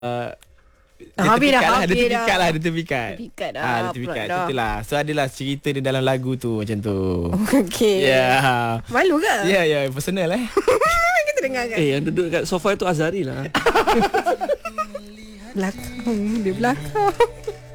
Dia Habis terpikat dah. Dia terpikat Terpikat dah, Dia pula terpikat dah. Itulah. So adalah cerita dia dalam lagu tu macam tu. Okey. Ya. Malu ke? Ya, personal Kita dengarkan. Yang duduk kat sofa itu Azari lah. Belakang. Dia belakang.